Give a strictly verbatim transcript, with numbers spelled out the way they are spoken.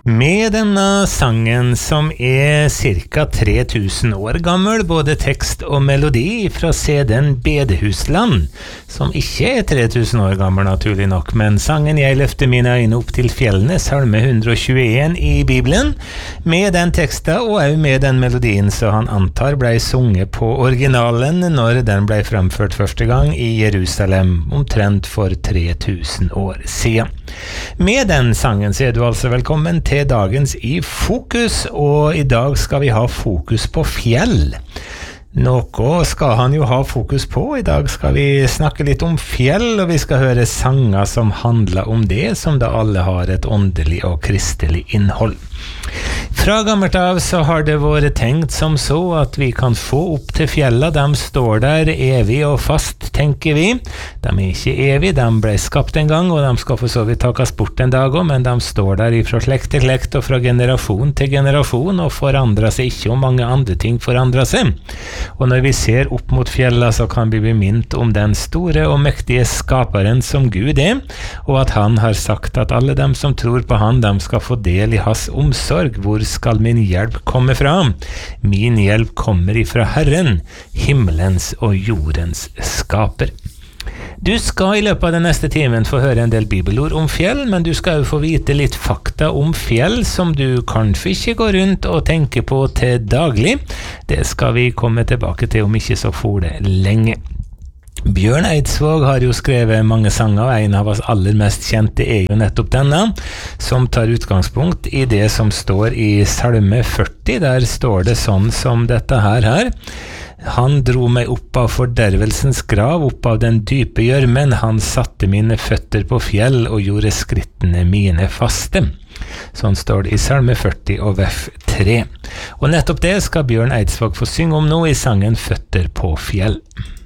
Med denne sangen som er cirka tre tusen år gammel, både tekst og melodi fra C D-en Bedehusland, som ikke er tre tusen år gammel naturlig nok, men sangen «Jeg løfter mine øyne opp til fjellene», salme one twenty-one i Bibelen, med den teksten og også med den melodien som han antar ble sunget på originalen når den ble fremført første gang i Jerusalem, omtrent for tre tusen år siden. Med den sangen så er du altså velkommen til dagens i Fokus, og i dag skal vi ha fokus på fjell. Noe skal han jo ha fokus på. I dag skal vi snakke litt om fjell, og vi skal høre sanger som handler om det, som da alle har et åndelig og kristelig innhold. Fra gammelt av så har det vært tenkt som så at vi kan få opp til fjella. De står der evig og fast, tenker vi. De er ikke evig, de ble skapt en gang, og de skal for så vidt takkes bort en dag også, men de står der fra slekt til slekt og fra generasjon til generasjon og forandrer seg ikke, og mange andre ting forandrer seg. Og når vi ser opp mot fjella, så kan vi bli minnet om den store og mektige skaperen som Gud er, og at han har sagt at alle dem som tror på han, de skal få del i hans omsorg. Hvor skal min hjelp komme fra? Min hjelp kommer ifra Herren, himmelens og jordens skaper. Du skal i løpet av den neste timen få høre en del bibelord om fjell, men du skal jo få vite litt fakta om fjell som du kanskje ikke går rundt og tenker på til daglig. Det skal vi komme tilbake til om ikke så for det lenge. Bjørn Eidsvåg har jo skrevet mange sanger, og en av oss aller mest kjente er jo nettopp denne, som tar utgangspunkt i det som står i salme forty. Der står det sånn som dette her her. Han dro meg opp av fordervelsens grav, opp av den dype gjørmen. Han satte mine føtter på fjell og gjorde skrittene mine faste. Sånn står det i salme forty og vers tre. Og nettopp det skal Bjørn Eidsvåg få synge om nå i sangen Føtter på fjell.